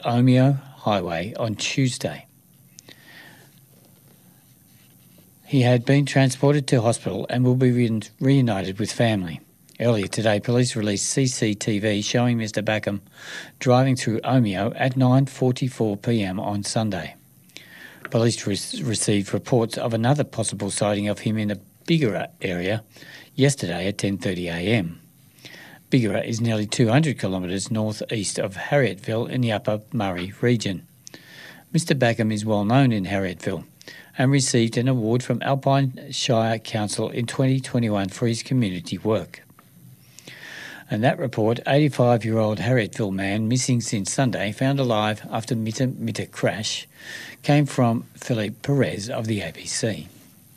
Omeo Highway on Tuesday. He had been transported to hospital and will be reunited with family. Earlier today, police released CCTV showing Mr. Backham driving through Omeo at 9:44 p.m. on Sunday. Police received reports of another possible sighting of him in the Bigara area yesterday at 10:30 a.m. Bigara is nearly 200 kilometres northeast of Harriettville in the Upper Murray region. Mr. Backham is well known in Harriettville and received an award from Alpine Shire Council in 2021 for his community work. And that report, 85-year-old Harriettville man missing since Sunday, found alive after Mitta crash, came from Philippe Perez of the ABC.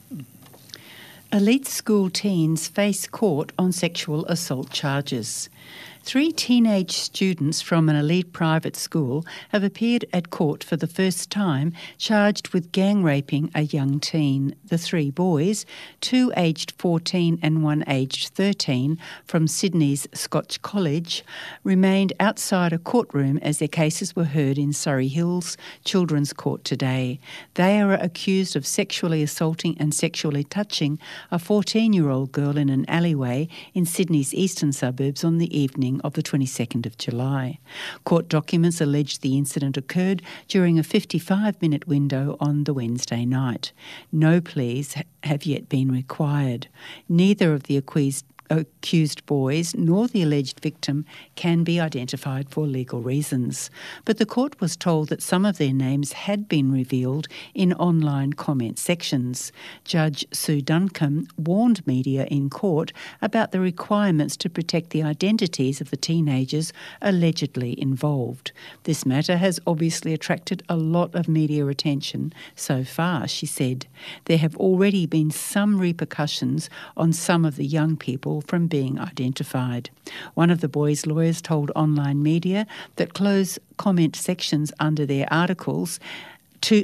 Elite school teens face court on sexual assault charges. 3 teenage students from an elite private school have appeared at court for the first time, charged with gang raping a young teen. The 3 boys, 2 aged 14 and 1 aged 13, from Sydney's Scotch College, remained outside a courtroom as their cases were heard in Surrey Hills Children's Court today. They are accused of sexually assaulting and sexually touching a 14-year-old girl in an alleyway in Sydney's eastern suburbs on the evening of the 22nd of July. Court documents allege the incident occurred during a 55-minute window on the Wednesday night. No pleas have yet been required. Neither of the accused boys nor the alleged victim can be identified for legal reasons. But the court was told that some of their names had been revealed in online comment sections. Judge Sue Duncombe warned media in court about the requirements to protect the identities of the teenagers allegedly involved. This matter has obviously attracted a lot of media attention so far, she said. There have already been some repercussions on some of the young people from being identified. One of the boys' lawyers told online media that close comment sections under their articles two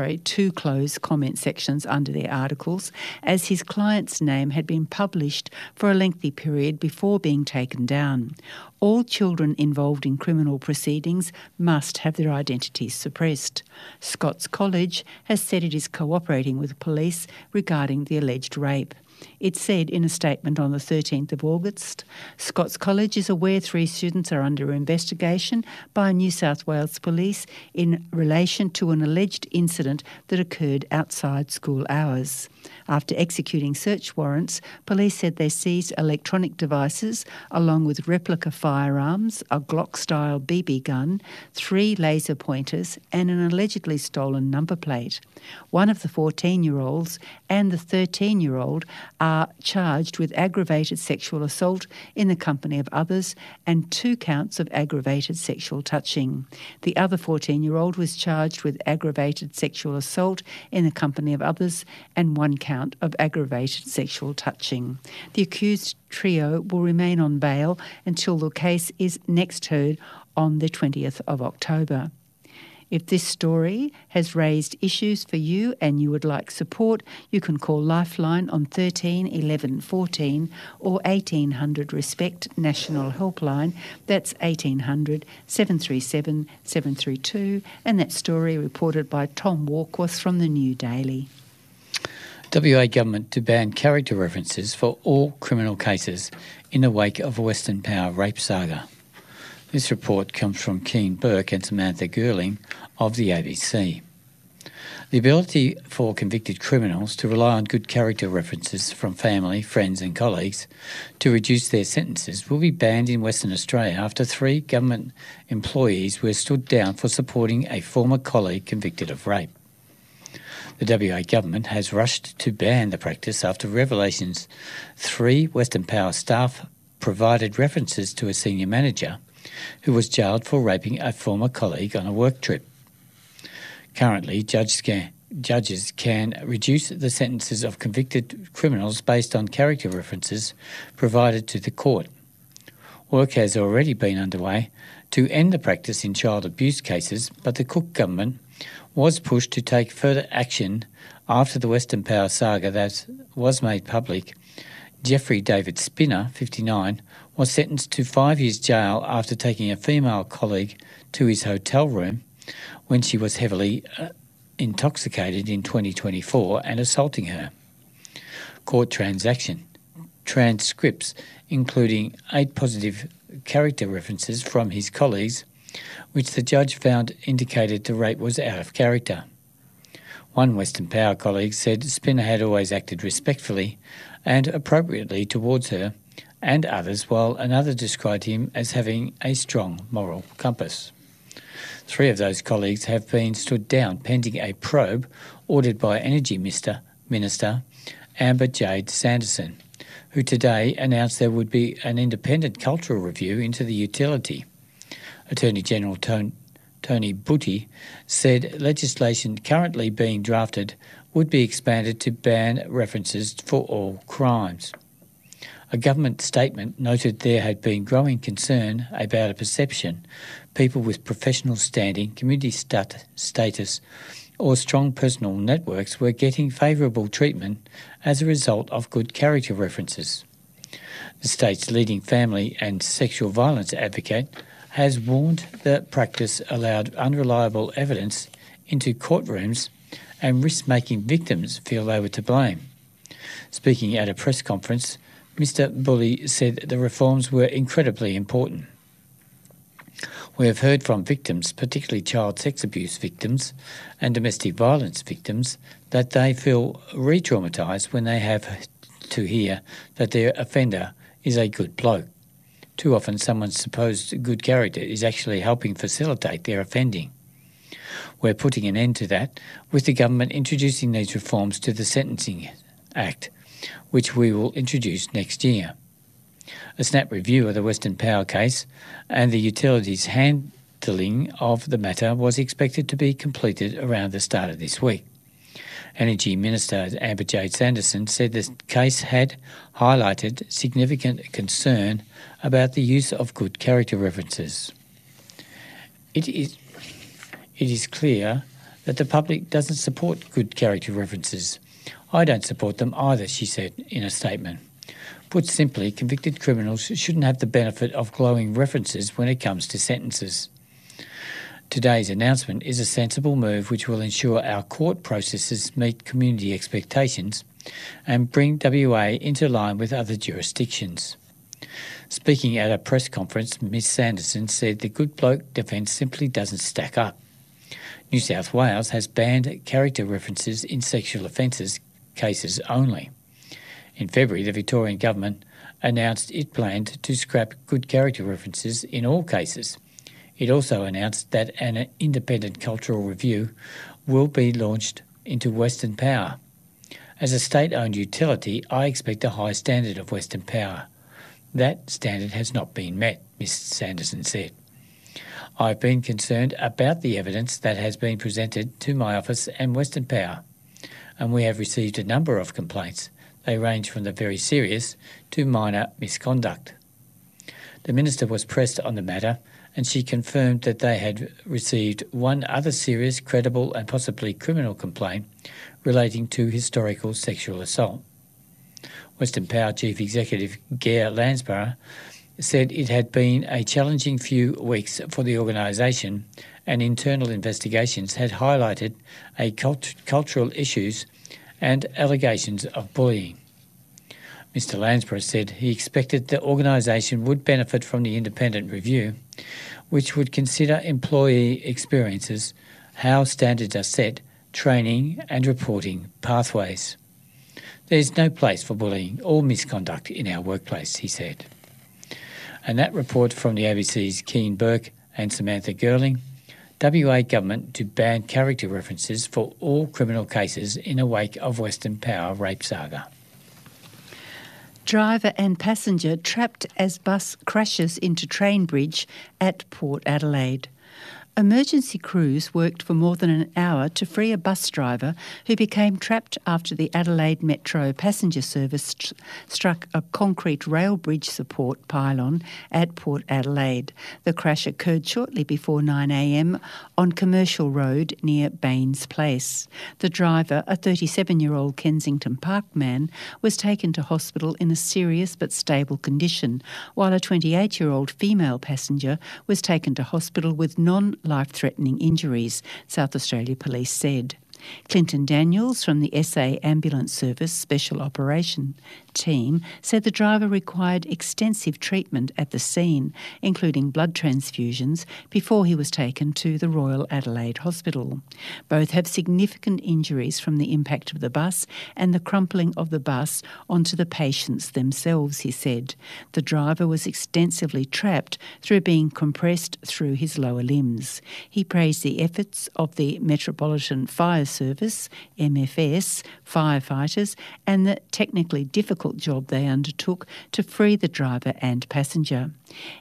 close comment sections under their articles, as his client's name had been published for a lengthy period before being taken down. All children involved in criminal proceedings must have their identities suppressed. Scots College has said it is cooperating with police regarding the alleged rape. It said in a statement on the 13th of August, Scots College is aware 3 students are under investigation by New South Wales Police in relation to an alleged incident that occurred outside school hours. After executing search warrants, police said they seized electronic devices along with replica firearms, a Glock-style BB gun, 3 laser pointers and an allegedly stolen number plate. One of the 14-year-olds and the 13-year-old are charged with aggravated sexual assault in the company of others and 2 counts of aggravated sexual touching. The other 14-year-old was charged with aggravated sexual assault in the company of others and 1 count of aggravated sexual touching. The accused trio will remain on bail until the case is next heard on the 20th of October. If this story has raised issues for you and you would like support, you can call Lifeline on 13 11 14 or 1800 RESPECT National Helpline. That's 1800 737 732, and that story reported by Tom Warkworth from the New Daily. WA Government to ban character references for all criminal cases in the wake of Western Power rape saga. This report comes from Keane Burke and Samantha Gerling of the ABC. The ability for convicted criminals to rely on good character references from family, friends and colleagues to reduce their sentences will be banned in Western Australia after 3 government employees were stood down for supporting a former colleague convicted of rape. The WA Government has rushed to ban the practice after revelations 3 Western Power staff provided references to a senior manager who was jailed for raping a former colleague on a work trip. Currently, judges can reduce the sentences of convicted criminals based on character references provided to the court. Work has already been underway to end the practice in child abuse cases, but the Cook government was pushed to take further action after the Western Power saga that was made public. Jeffrey David Spinner, 59, was sentenced to 5 years jail after taking a female colleague to his hotel room when she was heavily intoxicated in 2024 and assaulting her. Court transcripts, including 8 positive character references from his colleagues, which the judge found indicated the rape was out of character. One Western Power colleague said Spinner had always acted respectfully and appropriately towards her and others, while another described him as having a strong moral compass. 3 of those colleagues have been stood down pending a probe ordered by Energy Minister Amber Jade Sanderson, who today announced there would be an independent cultural review into the utility. Attorney General Tony Butty said legislation currently being drafted would be expanded to ban references for all crimes. A government statement noted there had been growing concern about a perception people with professional standing, community status or strong personal networks were getting favourable treatment as a result of good character references. The state's leading family and sexual violence advocate has warned the practice allowed unreliable evidence into courtrooms and risked making victims feel they were to blame. Speaking at a press conference, Mr. Bully said the reforms were incredibly important. We have heard from victims, particularly child sex abuse victims and domestic violence victims, that they feel re-traumatised when they have to hear that their offender is a good bloke. Too often someone's supposed good character is actually helping facilitate their offending. We're putting an end to that with the government introducing these reforms to the Sentencing Act, which we will introduce next year. A snap review of the Western Power case and the utilities' handling of the matter was expected to be completed around the start of this week. Energy Minister Amber Jade Sanderson said the case had highlighted significant concern about the use of good character references. It is clear that the public doesn't support good character references. I don't support them either, she said in a statement. Put simply, convicted criminals shouldn't have the benefit of glowing references when it comes to sentences. Today's announcement is a sensible move which will ensure our court processes meet community expectations and bring WA into line with other jurisdictions. Speaking at a press conference, Ms Sanderson said the good bloke defence simply doesn't stack up. New South Wales has banned character references in sexual offences cases only. In February, the Victorian Government announced it planned to scrap good character references in all cases. It also announced that an independent cultural review will be launched into Western Power. As a state-owned utility, I expect a high standard of Western Power. That standard has not been met, Ms Sanderson said. I've been concerned about the evidence that has been presented to my office and Western Power, and we have received a number of complaints. They range from the very serious to minor misconduct. The Minister was pressed on the matter, and she confirmed that they had received one other serious, credible and possibly criminal complaint relating to historical sexual assault. Western Power Chief Executive Gare Lansborough said it had been a challenging few weeks for the organisation, and internal investigations had highlighted cultural issues and allegations of bullying. Mr Lansborough said he expected the organisation would benefit from the independent review, which would consider employee experiences, how standards are set, training and reporting pathways. There's no place for bullying or misconduct in our workplace, he said. And that report from the ABC's Keane Burke and Samantha Girling. WA Government to ban character references for all criminal cases in the wake of Western Power rape saga. Driver and passenger trapped as bus crashes into train bridge at Port Adelaide. Emergency crews worked for more than an hour to free a bus driver who became trapped after the Adelaide Metro passenger service struck a concrete rail bridge support pylon at Port Adelaide. The crash occurred shortly before 9 a.m. on Commercial Road near Baines Place. The driver, a 37-year-old Kensington Park man, was taken to hospital in a serious but stable condition, while a 28-year-old female passenger was taken to hospital with non-life-threatening injuries, South Australia Police said. Clinton Daniels from the SA Ambulance Service Special Operation Team said the driver required extensive treatment at the scene, including blood transfusions, before he was taken to the Royal Adelaide Hospital. Both have significant injuries from the impact of the bus and the crumpling of the bus onto the patients themselves, he said. The driver was extensively trapped through being compressed through his lower limbs. He praised the efforts of the Metropolitan Fire Service, MFS, firefighters, and the technically difficult job they undertook to free the driver and passenger.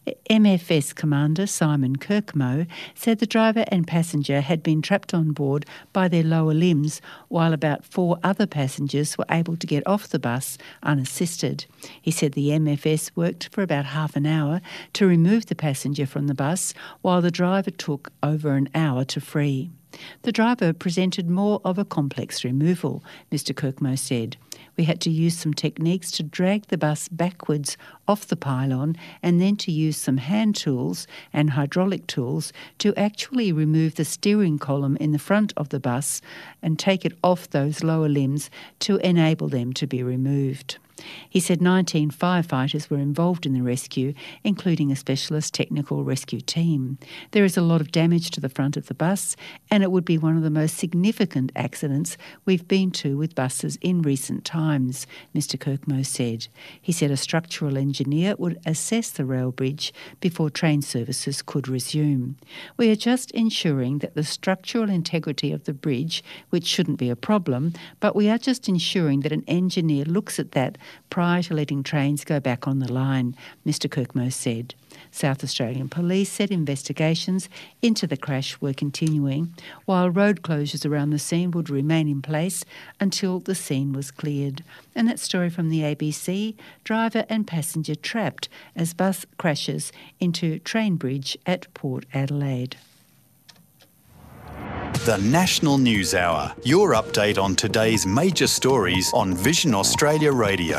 MFS Commander Simon Kirkmo said the driver and passenger had been trapped on board by their lower limbs, while about 4 other passengers were able to get off the bus unassisted. He said the MFS worked for about half an hour to remove the passenger from the bus, while the driver took over an hour to free. The driver presented more of a complex removal, Mr Kirkmo said. We had to use some techniques to drag the bus backwards off the pylon and then to use some hand tools and hydraulic tools to actually remove the steering column in the front of the bus and take it off those lower limbs to enable them to be removed. He said 19 firefighters were involved in the rescue, including a specialist technical rescue team. There is a lot of damage to the front of the bus, and it would be one of the most significant accidents we've been to with buses in recent times, Mr Kirkmo said. He said a structural engineer would assess the rail bridge before train services could resume. We are just ensuring that the structural integrity of the bridge, which shouldn't be a problem, but we are just ensuring that an engineer looks at that prior to letting trains go back on the line, Mr Kirkmo said. South Australian Police said investigations into the crash were continuing, while road closures around the scene would remain in place until the scene was cleared. And that story from the ABC, driver and passenger trapped as bus crashes into train bridge at Port Adelaide. The National News Hour, your update on today's major stories on Vision Australia Radio.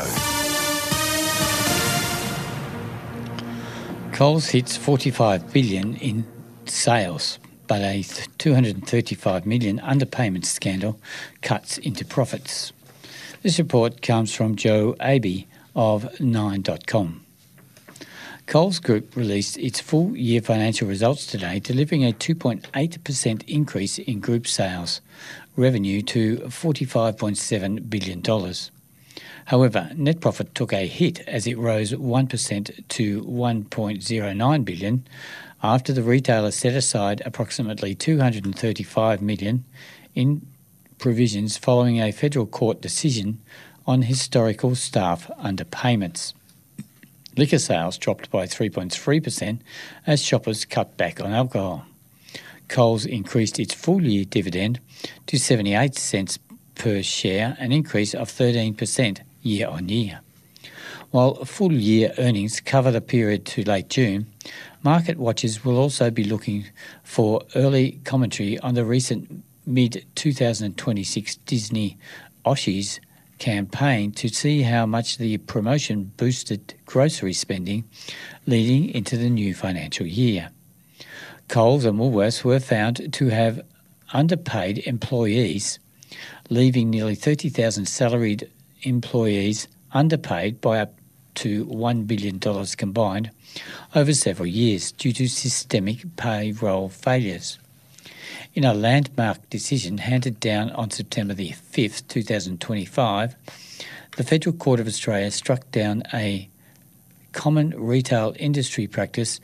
Coles hits $45 billion in sales, but a $235 million underpayment scandal cuts into profits. This report comes from Joe Abbey of Nine.com. Coles Group released its full-year financial results today, delivering a 2.8% increase in group sales revenue to $45.7 billion. However, net profit took a hit as it rose 1% to $1.09 billion after the retailer set aside approximately $235 million in provisions following a federal court decision on historical staff underpayments. Liquor sales dropped by 3.3% as shoppers cut back on alcohol. Coles increased its full-year dividend to 78 cents per share, an increase of 13% year on year. While full-year earnings cover the period to late June, market watchers will also be looking for early commentary on the recent mid-2026 Disney Aussies campaign to see how much the promotion boosted grocery spending leading into the new financial year. Coles and Woolworths were found to have underpaid employees, leaving nearly 30,000 salaried employees underpaid by up to $1 billion combined over several years due to systemic payroll failures. In a landmark decision handed down on September the 5th, 2025, the Federal Court of Australia struck down a common retail industry practice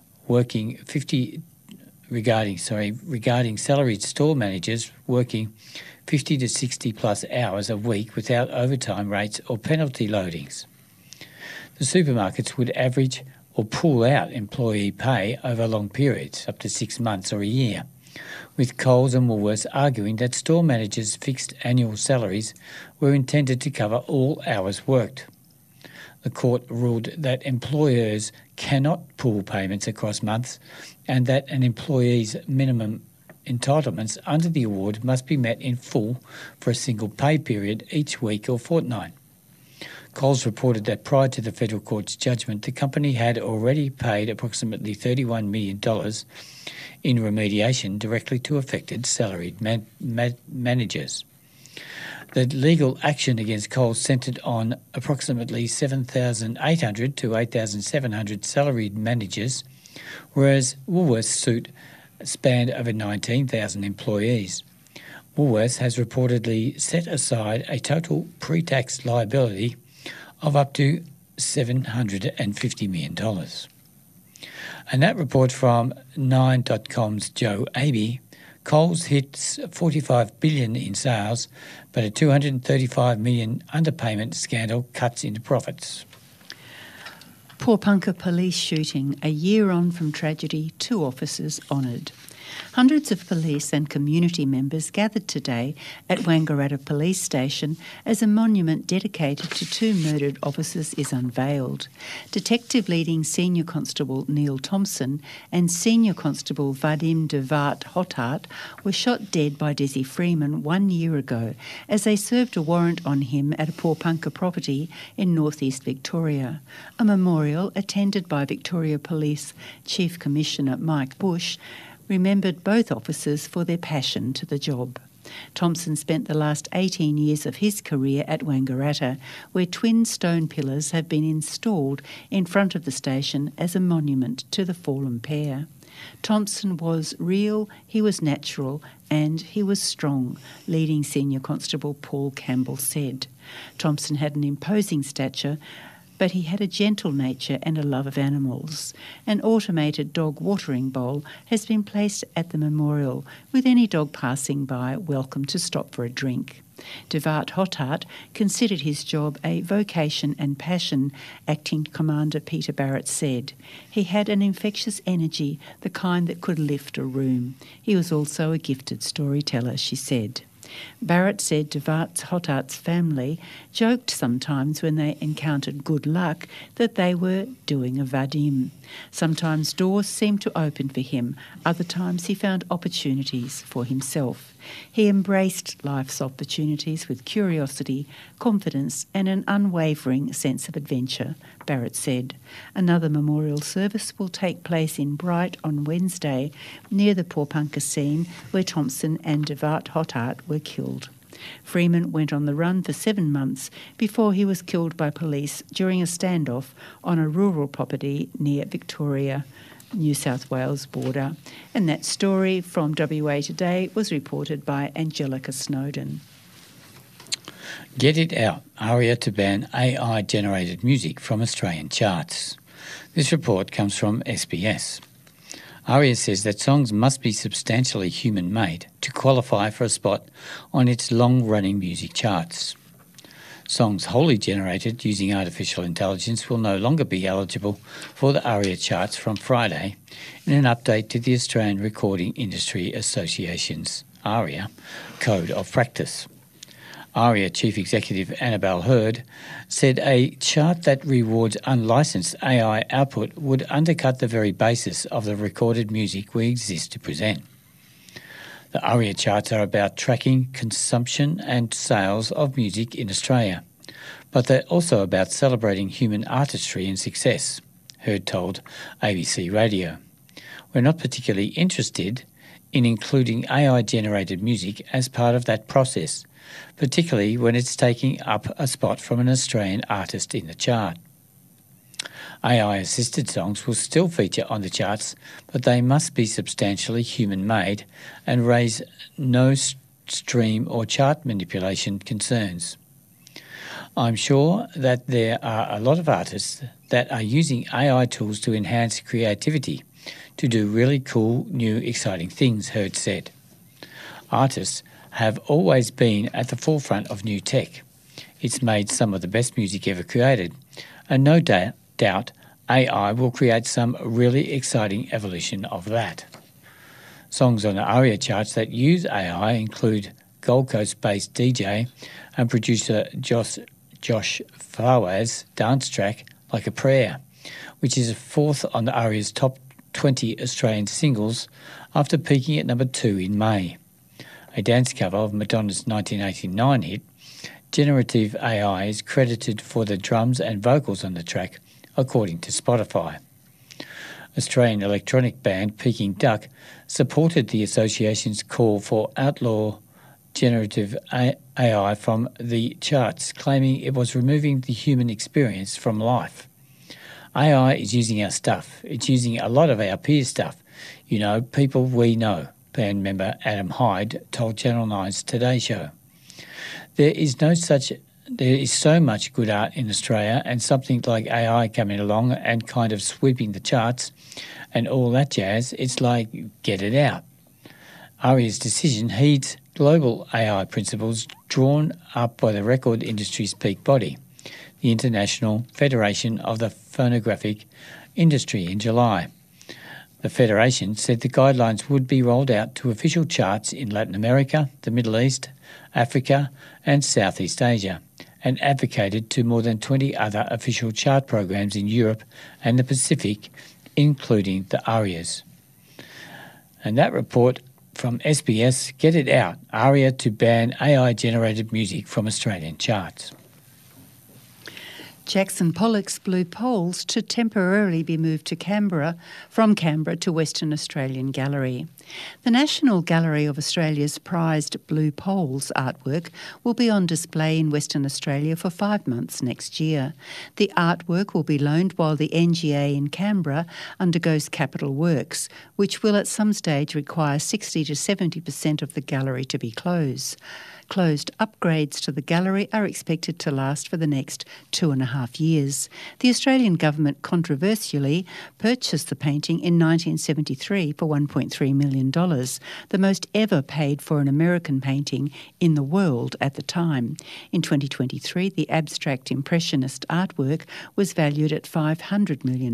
regarding salaried store managers working 50 to 60 plus hours a week without overtime rates or penalty loadings. The supermarkets would average or pull out employee pay over long periods, up to 6 months or a year, with Coles and Woolworths arguing that store managers' fixed annual salaries were intended to cover all hours worked. The court ruled that employers cannot pool payments across months and that an employee's minimum entitlements under the award must be met in full for a single pay period each week or fortnight. Coles reported that prior to the federal court's judgment, the company had already paid approximately $31 million in remediation directly to affected salaried managers. The legal action against Coles centred on approximately 7,800 to 8,700 salaried managers, whereas Woolworths' suit spanned over 19,000 employees. Woolworths has reportedly set aside a total pre-tax liability of up to $750 million. And that report from Nine.com's Joe Abey, Coles hits $45 billion in sales, but a $235 million underpayment scandal cuts into profits. Porepunkah police shooting, a year on from tragedy, 2 officers honoured. Hundreds of police and community members gathered today at Wangaratta Police Station as a monument dedicated to 2 murdered officers is unveiled. Detective leading Senior Constable Neil Thompson and Senior Constable Vadim Devat Hotat were shot dead by Desi Freeman 1 year ago as they served a warrant on him at a Porepunkah property in northeast Victoria. A memorial attended by Victoria Police Chief Commissioner Mike Bush remembered both officers for their passion to the job. Thompson spent the last 18 years of his career at Wangaratta, where twin stone pillars have been installed in front of the station as a monument to the fallen pair. Thompson was real, he was natural, and he was strong, leading Senior Constable Paul Campbell said. Thompson had an imposing stature, but he had a gentle nature and a love of animals. An automated dog watering bowl has been placed at the memorial, with any dog passing by welcome to stop for a drink. Devat Hotat considered his job a vocation and passion, Acting Commander Peter Barrett said. He had an infectious energy, the kind that could lift a room. He was also a gifted storyteller, she said. Barrett said Devat Hotat's family joked sometimes when they encountered good luck that they were doing a vadim. Sometimes doors seemed to open for him, other times he found opportunities for himself. He embraced life's opportunities with curiosity, confidence and an unwavering sense of adventure, Barrett said. Another memorial service will take place in Bright on Wednesday near the Porepunkah scene where Thompson and Devat Hotat were killed. Freeman went on the run for 7 months before he was killed by police during a standoff on a rural property near Victoria, New South Wales border. And that story from WA Today was reported by Angelica Snowden. Get it out. ARIA to ban AI-generated music from Australian charts. This report comes from SBS. ARIA says that songs must be substantially human-made to qualify for a spot on its long-running music charts. Songs wholly generated using artificial intelligence will no longer be eligible for the ARIA charts from Friday in an update to the Australian Recording Industry Association's ARIA Code of Practice. ARIA Chief Executive Annabelle Hurd said a chart that rewards unlicensed AI output would undercut the very basis of the recorded music we exist to present. The ARIA charts are about tracking consumption and sales of music in Australia, but they're also about celebrating human artistry and success, Hurd told ABC Radio. We're not particularly interested in including AI-generated music as part of that process, particularly when it's taking up a spot from an Australian artist in the chart. AI-assisted songs will still feature on the charts, but they must be substantially human-made and raise no stream or chart manipulation concerns. I'm sure that there are a lot of artists that are using AI tools to enhance creativity, to do really cool, new, exciting things, Hurd said. Artists have always been at the forefront of new tech. It's made some of the best music ever created, and no doubt AI will create some really exciting evolution of that. Songs on the ARIA charts that use AI include Gold Coast-based DJ and producer Josh Fawaz dance track Like a Prayer, which is fourth on the ARIA's top 20 Australian singles after peaking at number 2 in May. A dance cover of Madonna's 1989 hit, generative AI is credited for the drums and vocals on the track, according to Spotify. Australian electronic band Peking Duck supported the association's call for outlaw generative AI from the charts, claiming it was removing the human experience from life. AI is using our stuff. It's using a lot of our peers' stuff. You know, people we know, band member Adam Hyde told Channel 9's Today Show. There is so much good art in Australia, and something like AI coming along and kind of sweeping the charts and all that jazz, it's like, get it out. ARIA's decision heeds global AI principles drawn up by the record industry's peak body, the International Federation of the Phonographic Industry, in July. The Federation said the guidelines would be rolled out to official charts in Latin America, the Middle East, Africa and Southeast Asia, and advocated to more than 20 other official chart programs in Europe and the Pacific, including the ARIAs. And that report from SBS, Get It Out, ARIA to ban AI-generated music from Australian charts. Jackson Pollock's Blue Poles to temporarily be moved to Canberra, from Canberra to Western Australian Gallery. The National Gallery of Australia's prized Blue Poles artwork will be on display in Western Australia for 5 months next year. The artwork will be loaned while the NGA in Canberra undergoes capital works, which will at some stage require 60 to 70% of the gallery to be closed. Closed upgrades to the gallery are expected to last for the next 2.5 years. The Australian government controversially purchased the painting in 1973 for $1.3 million, the most ever paid for an American painting in the world at the time. In 2023, the abstract impressionist artwork was valued at $500 million.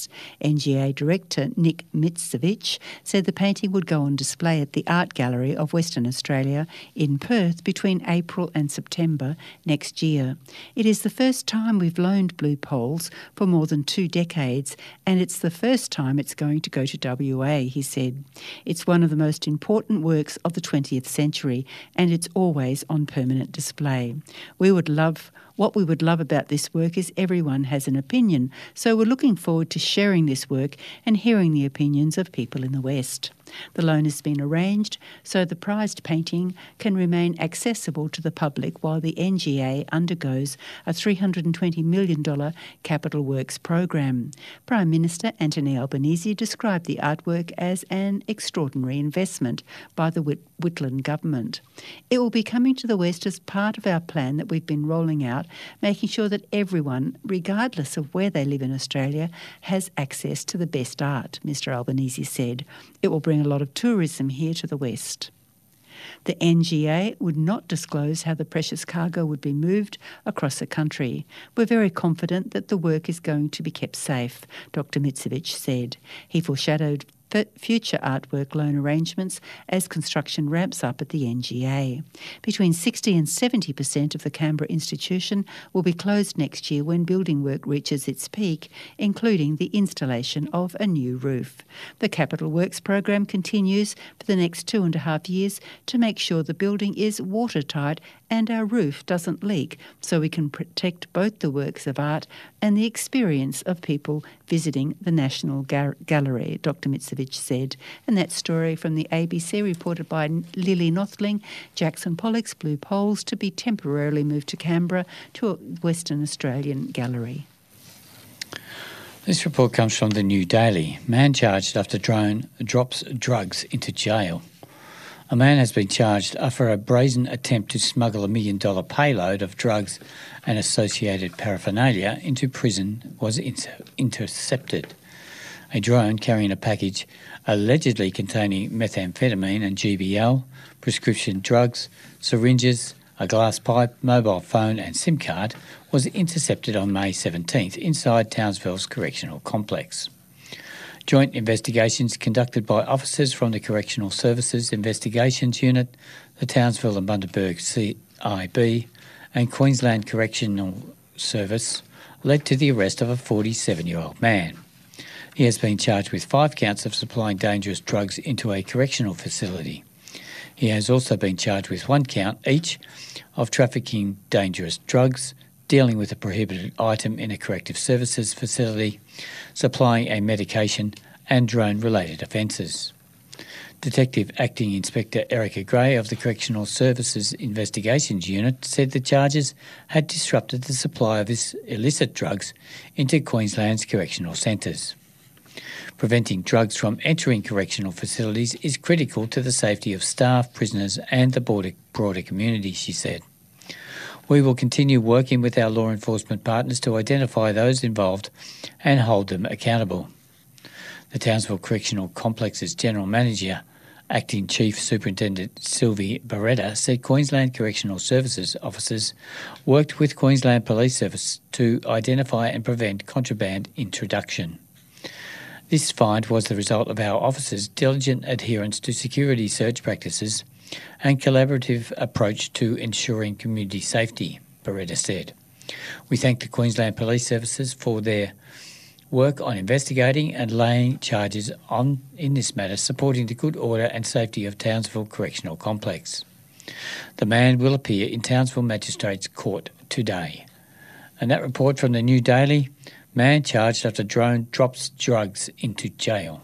NGA director Nick Mitsevich said the painting would go on display at the Art Gallery of Western Australia in Perth between April and September next year. It is the first time we've loaned Blue Poles for more than 2 decades, and it's the first time it's going to go to WA, he said. It's one of the most important works of the 20th century, and it's always on permanent display. What we would love about this work is everyone has an opinion, so we're looking forward to sharing this work and hearing the opinions of people in the West. The loan has been arranged so the prized painting can remain accessible to the public while the NGA undergoes a $320 million capital works program. Prime Minister Anthony Albanese described the artwork as an extraordinary investment by the Whitlam government. It will be coming to the West as part of our plan that we've been rolling out, making sure that everyone, regardless of where they live in Australia, has access to the best art, Mr Albanese said. It will bring a lot of tourism here to the West. The NGA would not disclose how the precious cargo would be moved across the country. We're very confident that the work is going to be kept safe, Dr Mitsevich said. He foreshadowed future artwork loan arrangements as construction ramps up at the NGA. Between 60 and 70% of the Canberra institution will be closed next year when building work reaches its peak, including the installation of a new roof. The Capital Works program continues for the next 2.5 years to make sure the building is watertight and our roof doesn't leak, so we can protect both the works of art and the experience of people visiting the National Gallery, Dr Mitsevich said. And that story from the ABC, reported by Lily Nothling. Jackson Pollock's Blue Poles to be temporarily moved to Canberra to a Western Australian gallery. This report comes from the New Daily. Man charged after drone drops drugs into jail. A man has been charged after a brazen attempt to smuggle $1 million payload of drugs and associated paraphernalia into prison was intercepted. A drone carrying a package allegedly containing methamphetamine and GBL, prescription drugs, syringes, A glass pipe, mobile phone and SIM card was intercepted on May 17th inside Townsville's correctional complex. Joint investigations conducted by officers from the Correctional Services Investigations Unit, the Townsville and Bundaberg CIB and Queensland Correctional Service led to the arrest of a 47-year-old man. He has been charged with 5 counts of supplying dangerous drugs into a correctional facility. He has also been charged with 1 count each of trafficking dangerous drugs, dealing with a prohibited item in a corrective services facility, supplying a medication and drone-related offences. Detective Acting Inspector Erica Gray of the Correctional Services Investigations Unit said the charges had disrupted the supply of illicit drugs into Queensland's correctional centres. Preventing drugs from entering correctional facilities is critical to the safety of staff, prisoners and the broader community, she said. We will continue working with our law enforcement partners to identify those involved and hold them accountable. The Townsville Correctional Complex's General Manager, Acting Chief Superintendent Sylvie Beretta, said Queensland Correctional Services officers worked with Queensland Police Service to identify and prevent contraband introduction. This find was the result of our officers' diligent adherence to security search practices and collaborative approach to ensuring community safety, Beretta said. We thank the Queensland Police Services for their work on investigating and laying charges in this matter, supporting the good order and safety of Townsville Correctional Complex. The man will appear in Townsville Magistrates Court today. And that report from the New Daily, man charged after drone drops drugs into jail.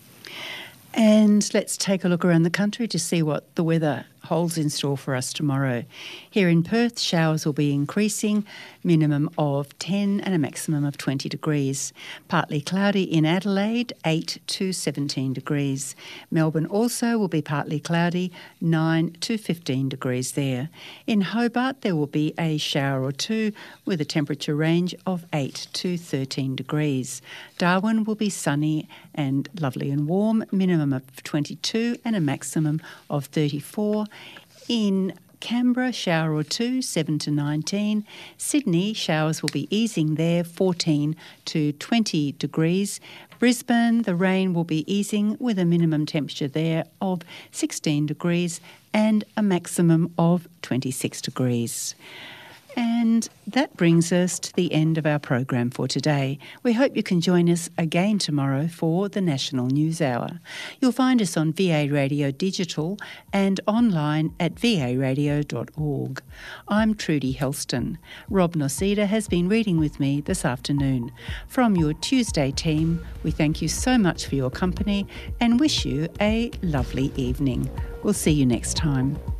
And let's take a look around the country to see what the weather holds in store for us tomorrow. Here in Perth, showers will be increasing, minimum of 10 and a maximum of 20 degrees. Partly cloudy in Adelaide, 8 to 17 degrees. Melbourne also will be partly cloudy, 9 to 15 degrees there. In Hobart, there will be a shower or two with a temperature range of 8 to 13 degrees. Darwin will be sunny and lovely and warm, minimum of 22 and a maximum of 34. In Canberra, shower or two, 7 to 19. Sydney, showers will be easing there, 14 to 20 degrees. Brisbane, the rain will be easing with a minimum temperature there of 16 degrees and a maximum of 26 degrees. And that brings us to the end of our program for today. We hope you can join us again tomorrow for the National News Hour. You'll find us on VA Radio Digital and online at varadio.org. I'm Trudy Helston. Rob Noceda has been reading with me this afternoon. From your Tuesday team, we thank you so much for your company and wish you a lovely evening. We'll see you next time.